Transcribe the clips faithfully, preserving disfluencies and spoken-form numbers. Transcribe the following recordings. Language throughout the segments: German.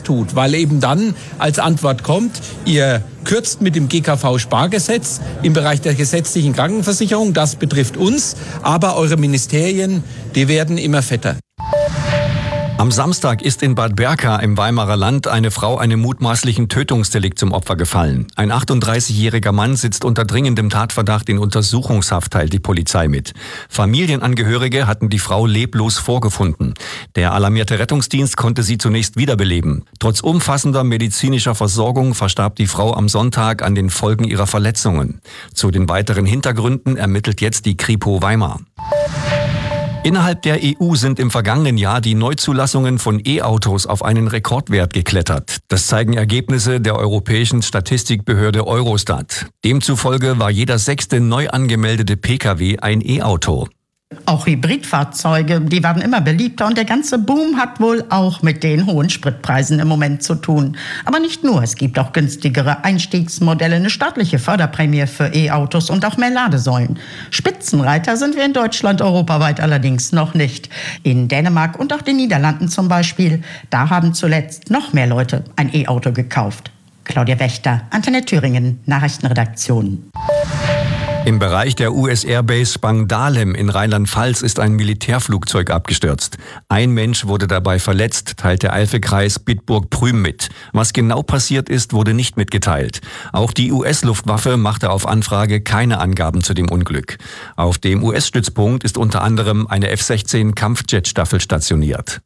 tut, weil eben dann als Antwort kommt, ihr kürzt mit dem G K V-Spargesetz im Bereich der gesetzlichen Krankenversicherung, das betrifft uns, aber eure Ministerien, die werden immer fetter. Am Samstag ist in Bad Berka im Weimarer Land eine Frau einem mutmaßlichen Tötungsdelikt zum Opfer gefallen. Ein achtunddreißigjähriger Mann sitzt unter dringendem Tatverdacht in Untersuchungshaft, teilt die Polizei mit. Familienangehörige hatten die Frau leblos vorgefunden. Der alarmierte Rettungsdienst konnte sie zunächst wiederbeleben. Trotz umfassender medizinischer Versorgung verstarb die Frau am Sonntag an den Folgen ihrer Verletzungen. Zu den weiteren Hintergründen ermittelt jetzt die Kripo Weimar. Innerhalb der E U sind im vergangenen Jahr die Neuzulassungen von E-Autos auf einen Rekordwert geklettert. Das zeigen Ergebnisse der europäischen Statistikbehörde Eurostat. Demzufolge war jeder sechste neu angemeldete Pkw ein E-Auto. Auch Hybridfahrzeuge, die werden immer beliebter und der ganze Boom hat wohl auch mit den hohen Spritpreisen im Moment zu tun. Aber nicht nur, es gibt auch günstigere Einstiegsmodelle, eine staatliche Förderprämie für E-Autos und auch mehr Ladesäulen. Spitzenreiter sind wir in Deutschland, europaweit allerdings noch nicht. In Dänemark und auch den Niederlanden zum Beispiel, da haben zuletzt noch mehr Leute ein E-Auto gekauft. Claudia Wächter, Antenne Thüringen, Nachrichtenredaktion. Im Bereich der U S-Airbase Spangdahlem in Rheinland-Pfalz ist ein Militärflugzeug abgestürzt. Ein Mensch wurde dabei verletzt, teilt der Eifel-Kreis Bitburg-Prüm mit. Was genau passiert ist, wurde nicht mitgeteilt. Auch die U S-Luftwaffe machte auf Anfrage keine Angaben zu dem Unglück. Auf dem U S-Stützpunkt ist unter anderem eine F sechzehn Kampfjet-Staffel stationiert.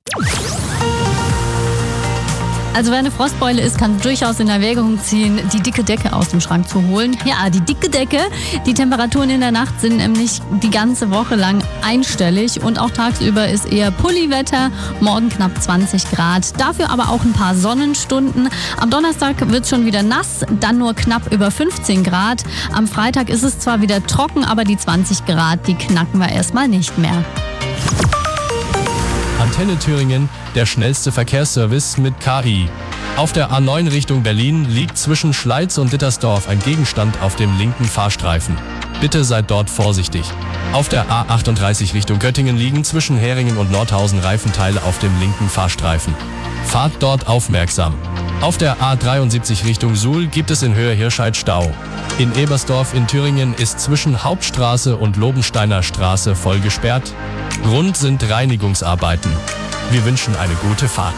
Also wer eine Frostbeule ist, kann durchaus in Erwägung ziehen, die dicke Decke aus dem Schrank zu holen. Ja, die dicke Decke. Die Temperaturen in der Nacht sind nämlich die ganze Woche lang einstellig und auch tagsüber ist eher Pulliwetter. Morgen knapp zwanzig Grad. Dafür aber auch ein paar Sonnenstunden. Am Donnerstag wird es schon wieder nass, dann nur knapp über fünfzehn Grad. Am Freitag ist es zwar wieder trocken, aber die zwanzig Grad, die knacken wir erstmal nicht mehr. Antenne Thüringen, der schnellste Verkehrsservice mit K I. Auf der A neun Richtung Berlin liegt zwischen Schleiz und Dittersdorf ein Gegenstand auf dem linken Fahrstreifen. Bitte seid dort vorsichtig. Auf der A achtunddreißig Richtung Göttingen liegen zwischen Heringen und Nordhausen Reifenteile auf dem linken Fahrstreifen. Fahrt dort aufmerksam. Auf der A dreiundsiebzig Richtung Suhl gibt es in Höhe Hirscheid Stau. In Ebersdorf in Thüringen ist zwischen Hauptstraße und Lobensteiner Straße voll gesperrt. Grund sind Reinigungsarbeiten. Wir wünschen eine gute Fahrt.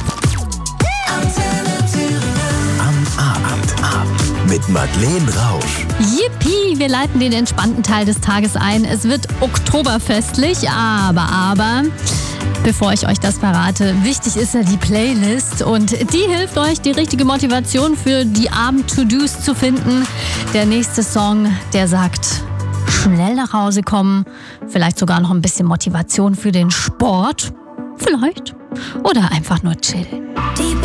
Am Abend ab mit Madeleine Rausch. Yippie, wir leiten den entspannten Teil des Tages ein. Es wird oktoberfestlich, aber, aber... Bevor ich euch das verrate, wichtig ist ja die Playlist und die hilft euch, die richtige Motivation für die Abend-To-Dos zu finden. Der nächste Song, der sagt, schnell nach Hause kommen, vielleicht sogar noch ein bisschen Motivation für den Sport, vielleicht, oder einfach nur chillen.